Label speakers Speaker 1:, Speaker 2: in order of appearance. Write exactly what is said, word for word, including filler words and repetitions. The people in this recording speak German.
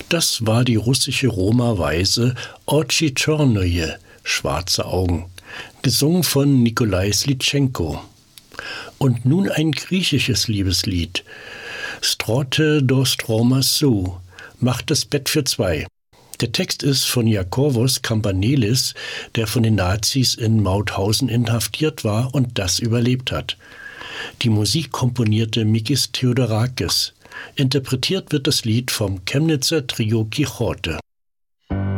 Speaker 1: Das war die russische Roma-Weise Ochi Chornoje, schwarze Augen, gesungen von Nikolai Slitschenko. Und nun ein griechisches Liebeslied, Strote do stroma sou, macht das Bett für zwei. Der Text ist von Iakovos Kampanelis, der von den Nazis in Mauthausen inhaftiert war und das überlebt hat. Die Musik komponierte Mikis Theodorakis. Interpretiert wird das Lied vom Chemnitzer Trio Quixote.